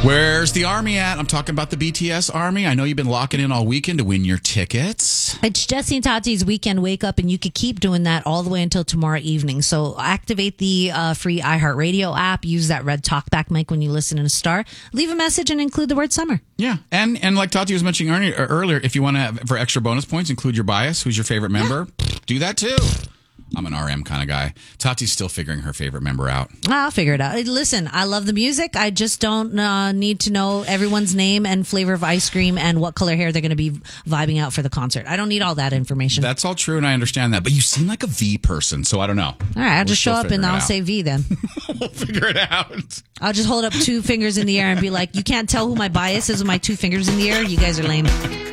Where's the Army at? I'm talking about the BTS Army. I know you've been locking in all weekend to win your tickets. It's Jesse and Tati's weekend wake up, and you could keep doing that all the way until tomorrow evening. So activate the free iHeartRadio app. Use that red talkback mic when you listen in a star. Leave a message and include the word summer. Yeah, and like Tati was mentioning earlier, if you want to have for extra bonus points, include your bias. Who's your favorite member? Do that too. I'm an RM kind of guy. Tati's still figuring her favorite member out. I'll figure it out. Listen, I love the music. I just don't need to know everyone's name and flavor of ice cream and what color hair they're going to be vibing out for the concert. I don't need all that information. That's all true, and I understand that. But you seem like a V person, so I don't know. All right, I'll just show up and I'll say V then. We'll figure it out. I'll just hold up 2 fingers in the air and be like, you can't tell who my bias is with my 2 fingers in the air? You guys are lame.